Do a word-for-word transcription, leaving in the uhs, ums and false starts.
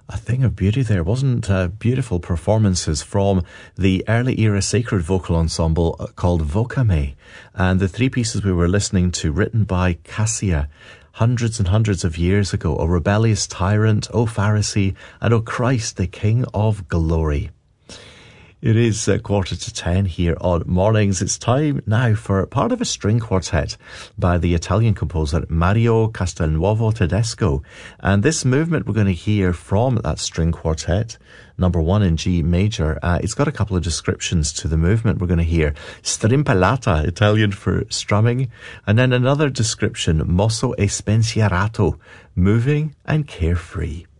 A thing of beauty there, wasn't uh, beautiful performances from the early era sacred vocal ensemble called Vocame, and the three pieces we were listening to written by Cassia hundreds and hundreds of years ago: O rebellious tyrant, O Pharisee, and O Christ, the King of Glory. It is a quarter to ten here on Mornings. It's time now for part of a string quartet by the Italian composer Mario Castelnuovo Tedesco. And this movement we're going to hear from that string quartet, number one in G major, uh, it's got a couple of descriptions to the movement we're going to hear. Strimpellata, Italian for strumming. And then another description, mosso e spensierato, moving and carefree.